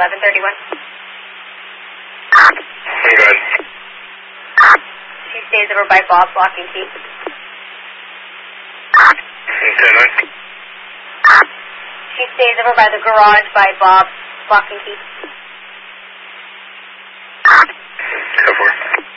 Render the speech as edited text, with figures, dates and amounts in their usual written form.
1131. Good. She stays over by Bob, lock and key. Okay, She stays over by the garage by Bob, lock and key. Go for it.